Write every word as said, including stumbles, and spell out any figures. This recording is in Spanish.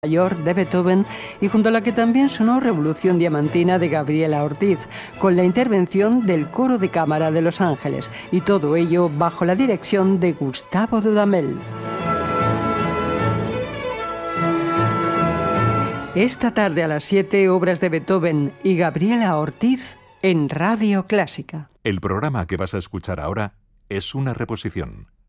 Mayor de Beethoven y junto a la que también sonó Revolución Diamantina de Gabriela Ortiz, con la intervención del Coro de Cámara de Los Ángeles, y todo ello bajo la dirección de Gustavo Dudamel. Esta tarde a las siete, obras de Beethoven y Gabriela Ortiz en Radio Clásica. El programa que vas a escuchar ahora es una reposición.